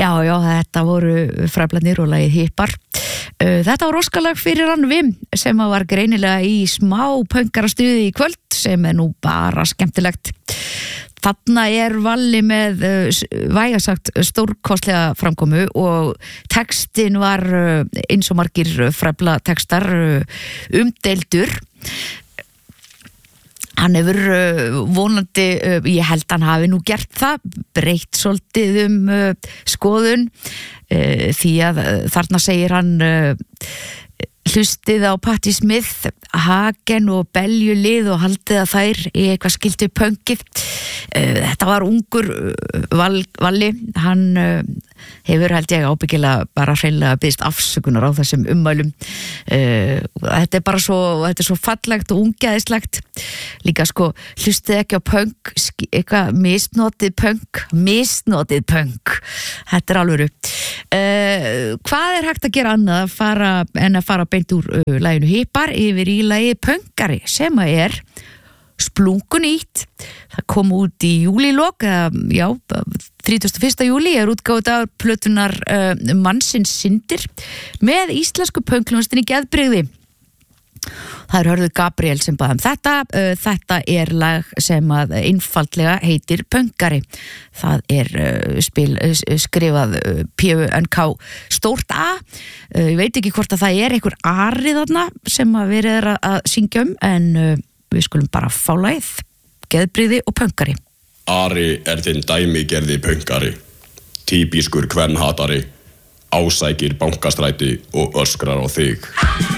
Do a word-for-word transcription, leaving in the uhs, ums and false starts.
Já, já, þetta voru Fræflarnir og lagið Hippar. Þetta var óskalag fyrir hann Vim sem var greinilega í smá pönkarastuði í kvöld sem er nú bara skemmtilegt. Þarna er Valli með vægasagt stórkostlega framkomu og textin var eins og margir Fræfla textar umdeildur. Hann hefur vonandi, ég held hann hafi nú gert það, breytt svolítið um skoðun því að þarna segir hann hlustið á Patti Smith, Hagen og Belju lið og haldið að þær í eitthvað skiltu pönkið. Þetta var ungur Val, Valli, hann hefur held ég ábyggilega bara hreinlega byggst afsökunar á þessum ummælum. Þetta er bara svo, þetta er svo fallegt og ungæðislegt. Líka sko, hlustið ekki á pönk, eitthvað misnotið pönk, misnotið pönk. Þetta er alvöru. Hvað er hægt að gera annað að fara, en að fara beint úr uh, laginu Hippar yfir í lagið Pönkari sem að er splunkunýtt. Það kom út í júlílok, já, þrítugasta og fyrsta júlí er útgáfuð af plötunar uh, Mannsins syndir með íslensku pönkljónstinni Geðbrigði. Það er Hörður Gabriel sem bað um þetta. Þetta er lag sem að einfaldlega heitir Pönkari. Það er spil, skrifað P U N K stórt A. Ég veit ekki hvort að það er einhver ari þarna sem að verið er að syngja um, en við skulum bara fá lagið Geðbrigði og Pönkari. Ari er þinn dæmigerði pönkari, típískur kvenhatari, ásækir bankastræti og öskrar á þig.